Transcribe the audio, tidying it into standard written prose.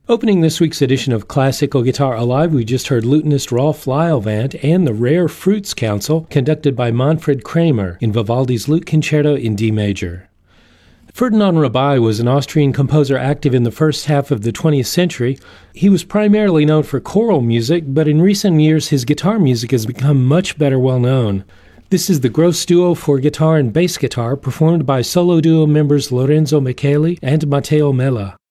Opening this week's edition of Classical Guitar Alive, we just heard lutenist Rolf Lylvant and the Rare Fruits Council, conducted by Manfred Kramer in Vivaldi's Lute Concerto in D major. Ferdinand Rebay was an Austrian composer active in the first half of the 20th century. He was primarily known for choral music, but in recent years his guitar music has become much better well known. This is the Gross Duo for guitar and bass guitar, performed by solo duo members Lorenzo Micheli and Matteo Mella.